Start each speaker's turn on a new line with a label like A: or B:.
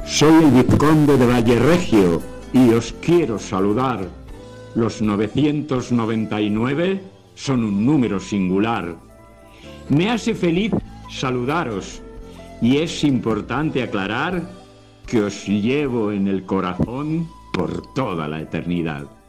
A: Soy el vizconde de Valleregio y os quiero saludar. Los 999 son un número singular. Me hace feliz saludaros y es importante aclarar que os llevo en el corazón por toda la eternidad.